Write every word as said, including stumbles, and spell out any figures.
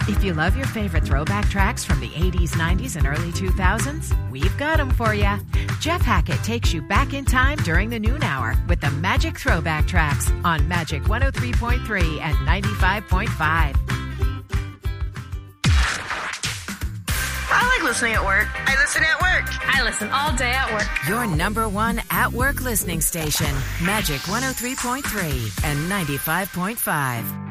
If you love your favorite throwback tracks from the eighties, nineties, and early two thousands, we've got them for you. Jeff Hackett takes you back in time during the noon hour with the Magic Throwback Tracks on Magic one oh three point three and ninety-five point five. I like listening at work. I listen at work. I listen all day at work. Your number one at-work listening station, Magic one oh three point three and ninety-five point five.